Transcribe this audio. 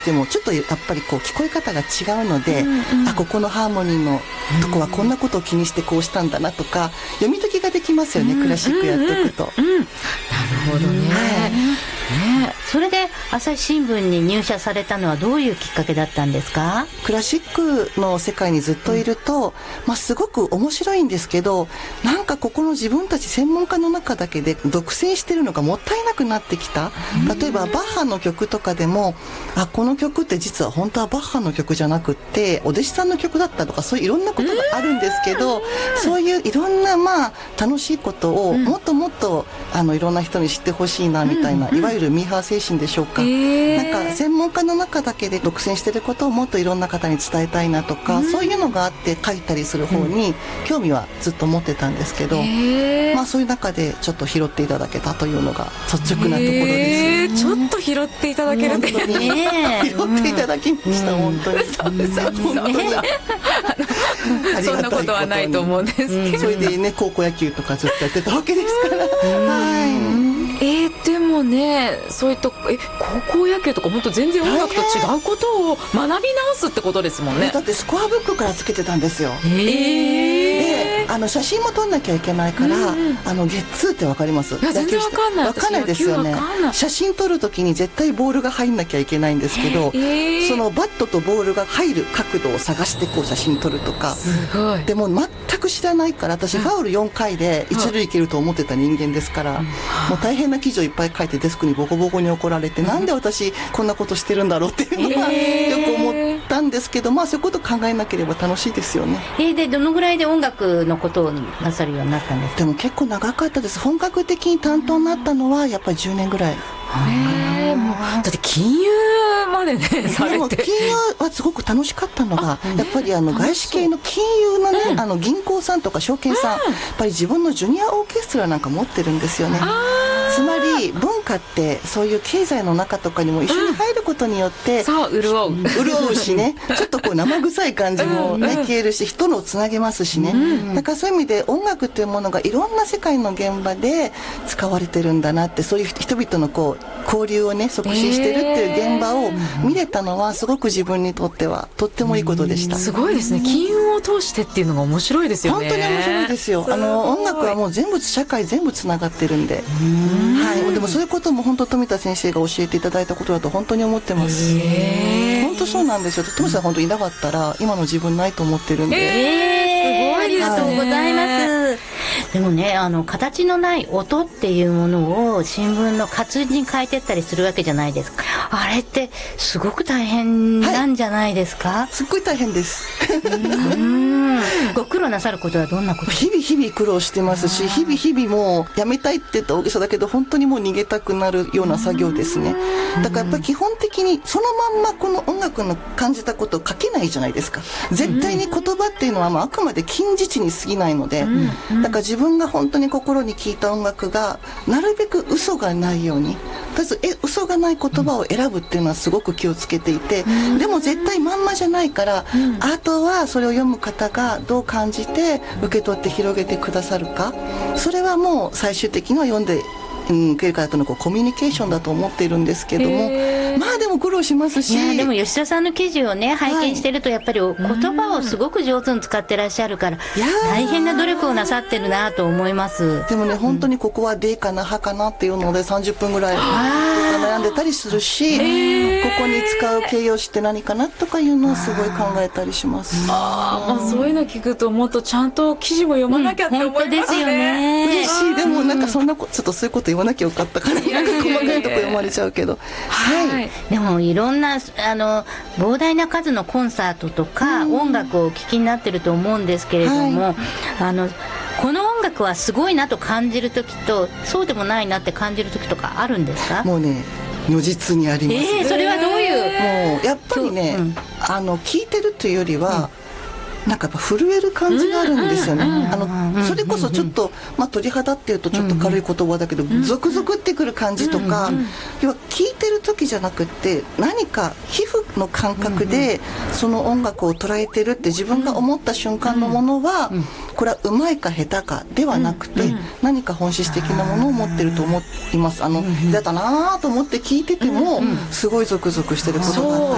でもちょっとやっぱりこう聞こえ方が違うので、ここのハーモニーのとこはこんなことを気にしてこうしたんだなとか読み解きができますよね、クラシックやっていくと。 なるほどね。 それで朝日新聞に入社されたのはどういうきっかけだったんですか？ クラシックの世界にずっといると、すごく面白いんですけど、なんかここの自分たち専門家の中だけで独占してるのがもったいなくなってきた。例えばバッハの曲とかでも、この曲って実は本当はバッハの曲じゃなくってお弟子さんの曲だったとか、そういういろんなことがあるんですけど、そういういろんな楽しいことをもっともっといろんな人に知ってほしいなみたいな、いわゆるミーハー精神でしょうか。なんか専門家の中だけで独占してることをもっといろんな方に伝えたいなとか、そういうのがあって書いたりする方に興味はずっと持ってたんですけど、そういう中でちょっと拾っていただけたというのが率直なところです。 ちょっと拾っていただけるって拾っていただきました、本当に。 そんなことはないと思うんですけど、 それでね、高校野球とかずっとやってたわけですから。 でもね、そういった高校野球とか本当全然音楽と違うことを学び直すってことですもんね。 だってスコアブックからつけてたんですよ。で写真も撮んなきゃいけないから、ゲッツーってわかります？ 全然わかんない。 わかんないですよね。写真撮るときに絶対ボールが入んなきゃいけないんですけど、そのバットとボールが入る角度を探してこう写真撮るとか。 すごい。 でも全く知らないから、私ファウル4回で一塁行けると思ってた人間ですから、もう大変な記事をいっぱい書いてデスクにボコボコに怒られて、なんで私こんなことしてるんだろうっていうのがよく思ったんですけど、そういうこと考えなければ楽しいですよね。 でどのぐらいで音楽のことをなさるようになったんですか？ でも結構長かったです。本格的に担当になったのはやっぱり10年ぐらい。 だって金融までねされて。 でも金融はすごく楽しかったのが、やっぱり外資系の金融のね、銀行さんとか証券さん、やっぱり自分のジュニアオーケストラなんか持ってるんですよね。つまり文化ってそういう経済の中とかにも一緒に入ることによって、 そう潤うしね、ちょっとこう生臭い感じもね消えるし、人のをつなげますしね。だからそういう意味で音楽というものがいろんな世界の現場で使われてるんだなって、そういう人々のこう交流をね促進してるっていう現場を見れたのは、すごく自分にとってはとってもいいことでした。 すごいですね。金融を通してっていうのが面白いですよね。 本当に面白いですよ。音楽はもう全部社会全部つながってるんで、でもそういうことも本当富田先生が教えていただいたことだと本当に思ってます。本当そうなんですよ。富田さん本当いなかったら今の自分ないと思ってるんで。 すごいですね。ありがとうございます。でもね、形のない音っていうものを新聞の活字に変えてったりするわけじゃないですか。あれってすごく大変なんじゃないですか？ すっごい大変です。 ご苦労なさることはどんなこと？ 日々苦労してますし、日々もうやめたいって言ったら大げさだけど、本当にもう逃げたくなるような作業ですね。だからやっぱり基本的にそのまんまこの音楽の感じたことを書けないじゃないですか。絶対に言葉っていうのはあくまで近似値に過ぎないので、だから自分が本当に心に聴いた音楽がなるべく嘘がないように、とりあえず嘘がない言葉を選ぶっていうのはすごく気をつけていて、でも絶対まんまじゃないから、あとはそれを読む方がどう感じて受け取って広げてくださるか、それはもう最終的には読んで受ける方とのコミュニケーションだと思っているんですけども、でも苦労しますし。 でも吉田さんの記事をね拝見してると、やっぱり言葉をすごく上手に使ってらっしゃるから、大変な努力をなさってるなと思います。 でもね、本当にここはデかなハかなっていうので30分ぐらい悩んでたりするし、ここに使う形容詞って何かなとかいうのをすごい考えたりします。 そういうの聞くともっとちゃんと記事も読まなきゃって思いますね。 本当ですよね。 嬉しい。でもなんかそんなちょっとそういうこと言わなきゃよかったから、なんか細かいとこ読まれちゃうけど、 でもいろんな膨大な数のコンサートとか音楽をお聴きになってると思うんですけれども、この音楽はすごいなと感じる時と、そうでもないなって感じる時とかあるんですか？ もうね、如実にあります。 それはどういう？ もうやっぱりね、聞いてるというよりは、なんかやっぱ震える感じがあるんですよね。それこそちょっと、鳥肌っていうとちょっと軽い言葉だけど、ゾクゾクってくる感じとか、要は聞いてる時じゃなくって何か皮膚の感覚でその音楽を捉えてるって自分が思った瞬間のものは、これはうまいか下手かではなくて、何か本質的なものを持ってると思います。だったなと思って聞いてても、すごいゾクゾクしてることがあったり。